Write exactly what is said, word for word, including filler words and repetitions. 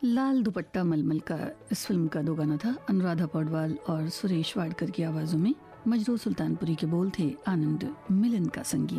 लाल दुपट्टा मलमल का इस फिल्म का दो गाना था, अनुराधा पौडवाल और सुरेश वाडकर की आवाज़ों में। मजरूर सुल्तानपुरी के बोल थे, आनंद मिलन का संगीत।